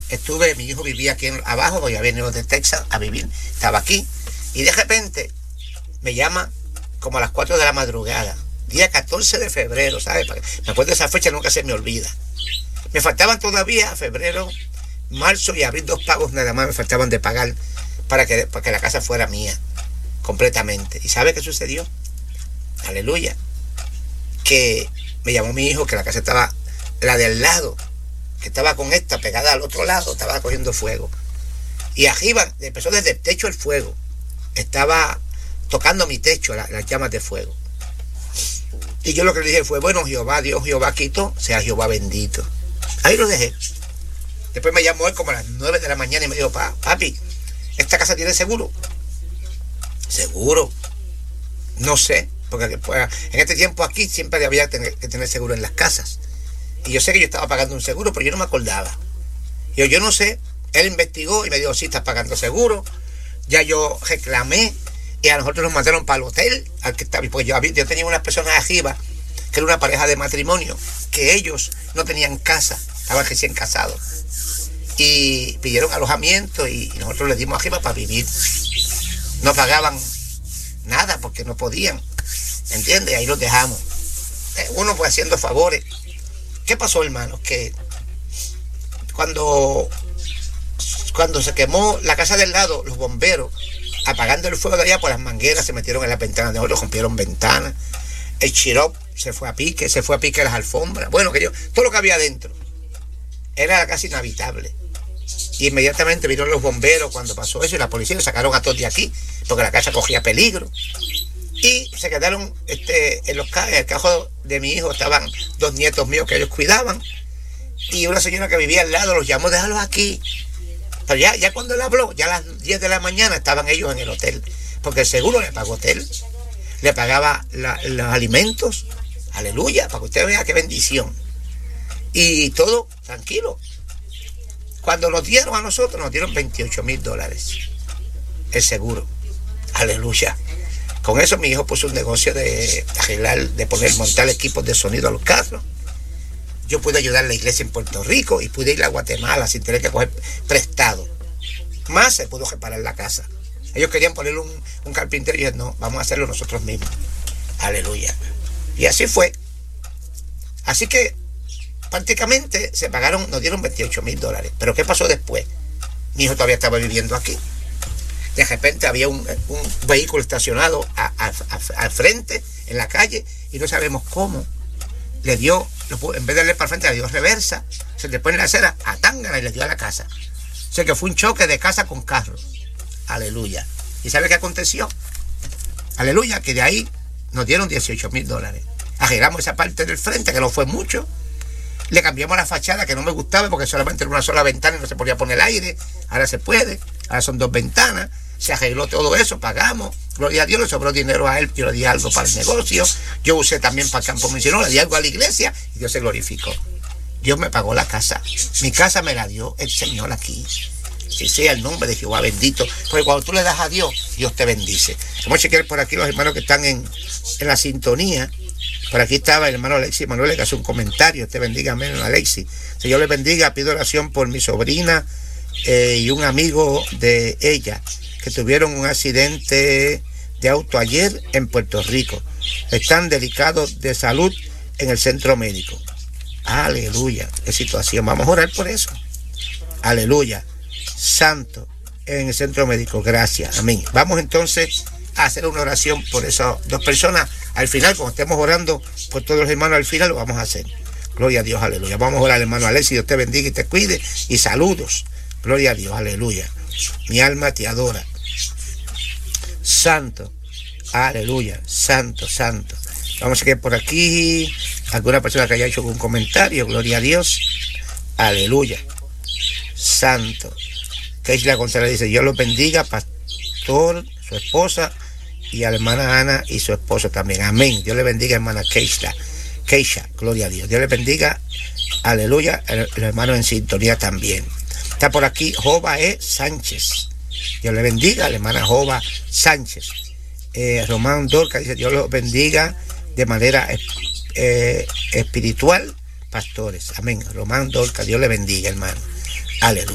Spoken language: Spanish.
mi hijo vivía aquí abajo, porque había venido de Texas a vivir, estaba aquí, y de repente me llama como a las 4 de la madrugada, día 14 de febrero, ¿sabes? Me acuerdo de esa fecha, nunca se me olvida. Me faltaban todavía febrero, marzo y abril 2 pagos nada más me faltaban de pagar para que la casa fuera mía, completamente. ¿Y sabe qué sucedió? Aleluya. Que me llamó mi hijo que la casa estaba, la del lado, que estaba con esta pegada al otro lado, estaba cogiendo fuego. Y arriba, empezó desde el techo el fuego. Estaba tocando mi techo, las llamas de fuego. Y yo lo que le dije fue, bueno, Jehová, Dios, Jehová quitó, sea Jehová bendito. Ahí lo dejé. Después me llamó él como a las 9 de la mañana y me dijo, papi, ¿esta casa tiene seguro? ¿Seguro? No sé, porque en este tiempo aquí siempre había que tener seguro en las casas. Y yo sé que yo estaba pagando un seguro, pero yo no me acordaba. Yo no sé. Él investigó y me dijo, sí, estás pagando seguro. Ya yo reclamé y a nosotros nos mandaron para el hotel al que estaba. Porque yo tenía unas personas arriba, que era una pareja de matrimonio, que ellos no tenían casa, estaban recién casados. Y pidieron alojamiento y nosotros les dimos arriba para vivir. No pagaban nada porque no podían. ¿Entiendes? Ahí los dejamos. Uno fue haciendo favores. ¿Qué pasó, hermanos? Que cuando se quemó la casa del lado, los bomberos, apagando el fuego de allá por las mangueras, se metieron en las ventanas de nosotros, rompieron ventanas. El chirop se fue a pique las alfombras. Bueno, todo lo que había adentro era casi inhabitable. Y inmediatamente vinieron los bomberos cuando pasó eso y la policía, sacaron a todos de aquí porque la casa cogía peligro. Y se quedaron en el cajón de mi hijo estaban 2 nietos míos que ellos cuidaban. Y una señora que vivía al lado los llamó, déjalos aquí. Pero ya cuando él habló, ya a las 10 de la mañana estaban ellos en el hotel. Porque el seguro le pagó hotel, le pagaba los alimentos. Aleluya, para que usted vea qué bendición. Y todo tranquilo. Cuando nos dieron a nosotros, nos dieron $28,000 el seguro. Aleluya. Con eso mi hijo puso un negocio de arreglar, de montar equipos de sonido a los carros. Yo pude ayudar a la iglesia en Puerto Rico y pude ir a Guatemala sin tener que coger prestado. Más se pudo reparar la casa. Ellos querían ponerle un carpintero y yo no, vamos a hacerlo nosotros mismos. Aleluya. Y así fue. Así que prácticamente nos dieron $28,000. Pero ¿qué pasó después? Mi hijo todavía estaba viviendo aquí. De repente había un vehículo estacionado al frente, en la calle, y no sabemos cómo. En vez de darle para el frente, le dio reversa, se le pone la acera a tángana y le dio a la casa. O sea que fue un choque de casa con carro. Aleluya. ¿Y sabe qué aconteció? Aleluya, que de ahí nos dieron $18,000. Arreglamos esa parte del frente, que no fue mucho. Le cambiamos la fachada, que no me gustaba, porque solamente era una sola ventana y no se podía poner aire. Ahora se puede. Ahora son 2 ventanas. Se arregló todo eso, pagamos. Gloria a Dios, le sobró dinero a él. Yo le di algo para el negocio. Yo usé también para el campo misionero, le di algo a la iglesia y Dios se glorificó. Dios me pagó la casa. Mi casa me la dio el Señor aquí. Que sea el nombre de Jehová bendito. Porque cuando tú le das a Dios, Dios te bendice. Vamos a chequear por aquí los hermanos que están en la sintonía. Por aquí estaba el hermano Alexis Manuel, que hace un comentario. Te bendiga, amén, Alexis. Señor le bendiga. Pido oración por mi sobrina y un amigo de ella que tuvieron un accidente de auto ayer en Puerto Rico. Están delicados de salud en el centro médico. Aleluya. Qué situación. Vamos a orar por eso. Aleluya. Santo en el centro médico. Gracias. Amén. Vamos entonces a hacer una oración por esas 2 personas. Al final, cuando estemos orando por todos los hermanos, al final lo vamos a hacer. Gloria a Dios. Aleluya. Vamos a orar, hermano Alexis. Dios te bendiga y te cuide. Y saludos. Gloria a Dios. Aleluya. Mi alma te adora. Santo, aleluya, santo, santo. Vamos a ver por aquí alguna persona que haya hecho un comentario. Gloria a Dios, aleluya, santo. Keishla González dice, Dios los bendiga, pastor, su esposa y a la hermana Ana y su esposo también. Amén. Dios le bendiga, hermana Keishla, gloria a Dios. Dios le bendiga, aleluya, el hermano en sintonía también. Está por aquí Jova Sánchez. Dios le bendiga, la hermana Jova Sánchez. Román Dorca dice, Dios los bendiga de manera espiritual, pastores. Amén. Román Dorca, Dios le bendiga, hermano. Aleluya.